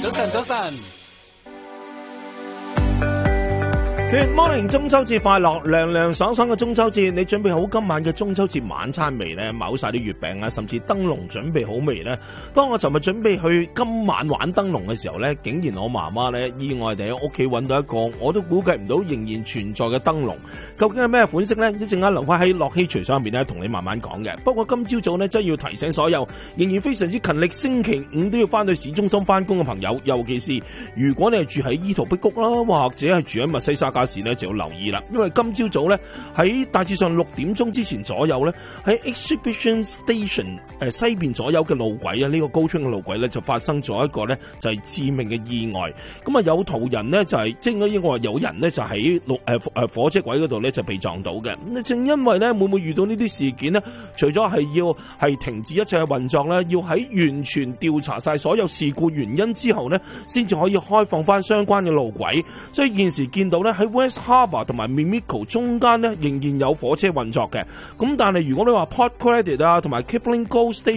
早晨，早晨。 Good morning， 中秋節快樂，涼涼爽爽嘅中秋節，你準備好今晚嘅中秋節晚餐未呢？買好晒啲月餅啊，甚至燈籠準備好未呢？當我尋日準備去今晚玩燈籠嘅時候呢，竟然我媽媽呢意外地喺屋企揾到一個我都估計唔到仍然存在嘅燈籠，究竟係咩款式呢？一陣間留翻喺樂器隨上面呢，同你慢慢講嘅。不過今朝早呢，真係要提醒所有仍然非常之勤力，星期五都要翻去市中心翻工嘅朋友，尤其是如果你係住喺伊圖碧谷啦，或者係住喺密西沙加市呢，就要留意啦，因為今朝早呢，喺大致上6點鐘之前左右呢，喺 Exhibition Station 西邊左右嘅路軌啊，呢個高速嘅路軌呢，就發生咗一個呢，就係致命嘅意外。咁啊有途人呢，就係即係應該話有人呢，就喺火車軌嗰度呢，就被撞到嘅。咁正因為呢，每每遇到呢啲事件呢，除咗係要係停止一切嘅運作呢，要喺完全調查晒所有事故原因之後呢，先至可以開放翻相關嘅路軌。所以現時見到呢，喺 West Harbour 同埋 Mimico 中間呢，仍然有火車運作嘅。咁但係如果你話 Port Credit 啊同埋 Kipling Gold Station